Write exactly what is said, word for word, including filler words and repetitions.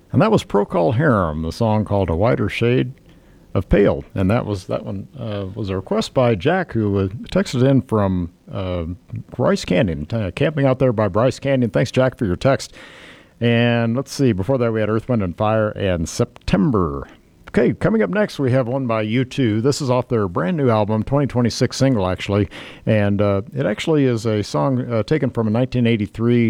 And that was Procol Harum, the song called A Wider Shade of Pale. And that was that one uh, was a request by Jack, who uh, texted in from uh, Bryce Canyon, uh, camping out there by Bryce Canyon. Thanks, Jack, for your text. And let's see, before that we had Earth, Wind, and Fire and September. Okay, coming up next, we have one by U two. This is off their brand new album, twenty twenty-six single, actually. And uh, it actually is a song uh, taken from a nineteen eighty-three